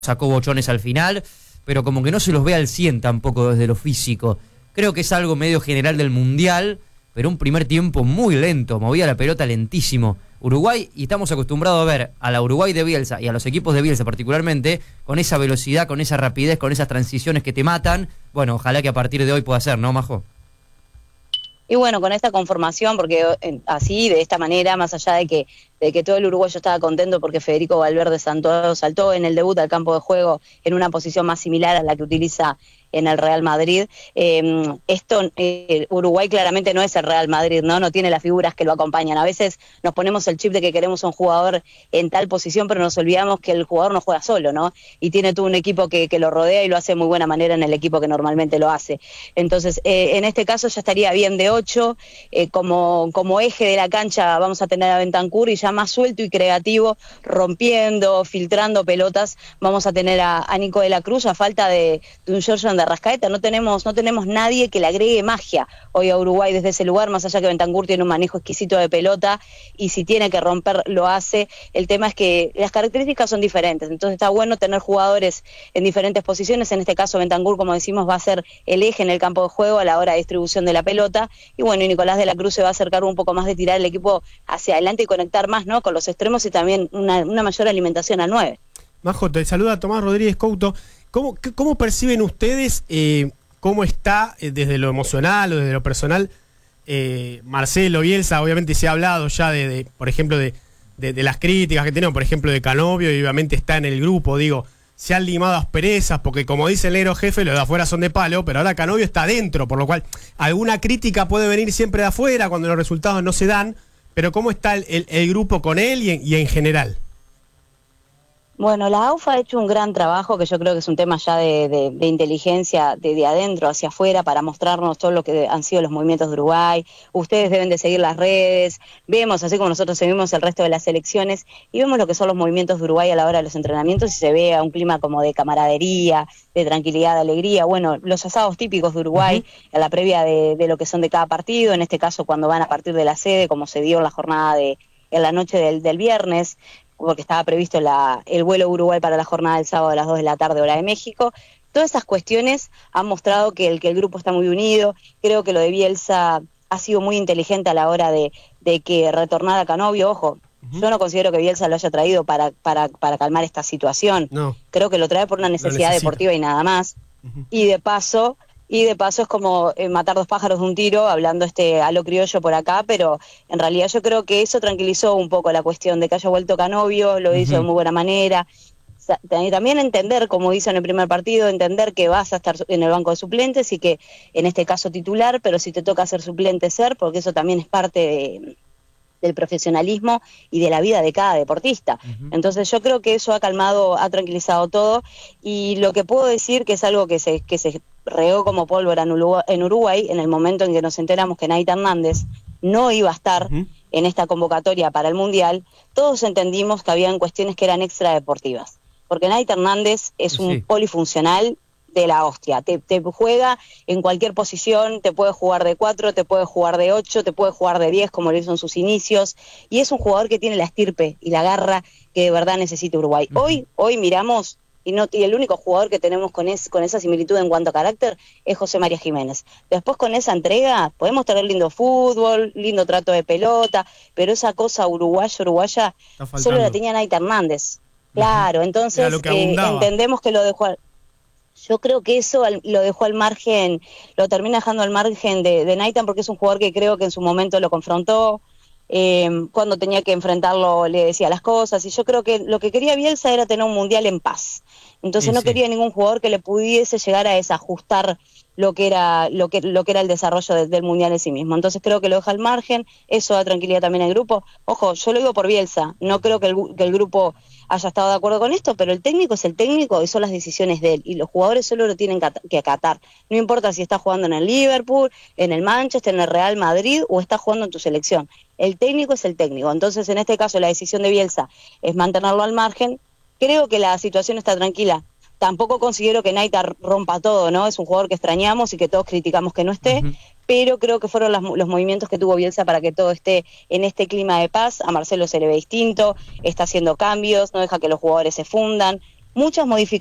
sacó bochones al final, pero como que no se los ve al 100 tampoco desde lo físico. Creo que es algo medio general del Mundial, pero un primer tiempo muy lento, movía la pelota lentísimo. Uruguay, y estamos acostumbrados a ver a la Uruguay de Bielsa y a los equipos de Bielsa particularmente, con esa velocidad, con esa rapidez, con esas transiciones que te matan. Bueno, ojalá que a partir de hoy pueda ser, ¿no, Majo? Y bueno, con esta conformación, porque así, de esta manera, más allá de que todo el uruguayo estaba contento porque Federico Valverde saltó en el debut al campo de juego en una posición más similar a la que utiliza en el Real Madrid. Uruguay claramente no es el Real Madrid, ¿no? No tiene las figuras que lo acompañan. A veces nos ponemos el chip de que queremos a un jugador en tal posición, pero nos olvidamos que el jugador no juega solo, ¿no? Y tiene todo un equipo que lo rodea y lo hace de muy buena manera en el equipo que normalmente lo hace. Entonces, en este caso ya estaría bien de 8. Como eje de la cancha vamos a tener a Bentancur, y ya más suelto y creativo, rompiendo, filtrando pelotas, vamos a tener a Nico de la Cruz, a falta de un Georgian de Arrascaeta. No tenemos nadie que le agregue magia hoy a Uruguay desde ese lugar, más allá que Bentancur tiene un manejo exquisito de pelota y si tiene que romper lo hace. El tema es que las características son diferentes, entonces está bueno tener jugadores en diferentes posiciones. En este caso Bentancur, como decimos, va a ser el eje en el campo de juego a la hora de distribución de la pelota, y bueno, y Nicolás de la Cruz se va a acercar un poco más de tirar el equipo hacia adelante y conectar más, ¿no?, con los extremos, y también una mayor alimentación al 9. Majo, te saluda Tomás Rodríguez Couto. ¿Cómo perciben ustedes cómo está desde lo emocional o desde lo personal Marcelo Bielsa? Obviamente se ha hablado ya por ejemplo, de las críticas que tenemos, por ejemplo, de Canovio, y obviamente está en el grupo, digo, se han limado asperezas, porque como dice el negro jefe, los de afuera son de palo, pero ahora Canovio está adentro, por lo cual alguna crítica puede venir siempre de afuera cuando los resultados no se dan, pero ¿cómo está el grupo con él y en general? Bueno, la AUF ha hecho un gran trabajo, que yo creo que es un tema ya de inteligencia de adentro hacia afuera, para mostrarnos todo lo que han sido los movimientos de Uruguay. Ustedes deben de seguir las redes, vemos, así como nosotros seguimos el resto de las selecciones, y vemos lo que son los movimientos de Uruguay a la hora de los entrenamientos, y se ve a un clima como de camaradería, de tranquilidad, de alegría. Bueno, los asados típicos de Uruguay, a la previa de lo que son de cada partido, en este caso cuando van a partir de la sede, como se dio en la jornada en la noche del viernes, porque estaba previsto el vuelo Uruguay para la jornada del sábado a las 2 de la tarde, hora de México. Todas esas cuestiones han mostrado que el grupo está muy unido. Creo que lo de Bielsa ha sido muy inteligente a la hora de que retornara Canovio. Ojo, yo no considero que Bielsa lo haya traído para calmar esta situación. No. Creo que lo trae por una necesidad deportiva y nada más. Y de paso es como matar dos pájaros de un tiro, hablando a lo criollo por acá, pero en realidad yo creo que eso tranquilizó un poco la cuestión de que haya vuelto Canovio, lo hizo de muy buena manera. También entender, como hizo en el primer partido, entender que vas a estar en el banco de suplentes y que en este caso titular, pero si te toca ser suplente, porque eso también es parte del profesionalismo y de la vida de cada deportista. Entonces yo creo que eso ha calmado, ha tranquilizado todo, y lo que puedo decir, que es algo que se regó como pólvora en Uruguay, en el momento en que nos enteramos que Naita Hernández no iba a estar en esta convocatoria para el Mundial, todos entendimos que habían cuestiones que eran extradeportivas, porque Naita Hernández es un polifuncional de la hostia, te juega en cualquier posición, te puede jugar de 4, te puede jugar de 8, te puede jugar de 10, como lo hizo en sus inicios, y es un jugador que tiene la estirpe y la garra que de verdad necesita Uruguay. Hoy miramos, y el único jugador que tenemos con esa similitud en cuanto a carácter es José María Jiménez. Después, con esa entrega podemos tener lindo fútbol, lindo trato de pelota, pero esa cosa uruguaya solo la tenía Naita Hernández. Claro, entonces entendemos que lo dejó. Yo creo que eso lo dejó al margen, lo termina dejando al margen de Naitan, porque es un jugador que creo que en su momento lo confrontó, cuando tenía que enfrentarlo le decía las cosas, y yo creo que lo que quería Bielsa era tener un Mundial en paz. Entonces no quería ningún jugador que le pudiese llegar a desajustar lo que era el desarrollo del Mundial en sí mismo. Entonces creo que lo deja al margen, eso da tranquilidad también al grupo. Ojo, yo lo digo por Bielsa, no creo que el grupo haya estado de acuerdo con esto, pero el técnico es el técnico y son las decisiones de él, y los jugadores solo lo tienen que acatar. No importa si está jugando en el Liverpool, en el Manchester, en el Real Madrid, o está jugando en tu selección. El técnico es el técnico. Entonces, en este caso, la decisión de Bielsa es mantenerlo al margen. Creo que la situación está tranquila. Tampoco considero que Naita rompa todo, ¿no? Es un jugador que extrañamos y que todos criticamos que no esté, pero creo que fueron los movimientos que tuvo Bielsa para que todo esté en este clima de paz. A Marcelo se le ve distinto, está haciendo cambios, no deja que los jugadores se fundan. muchas modificaciones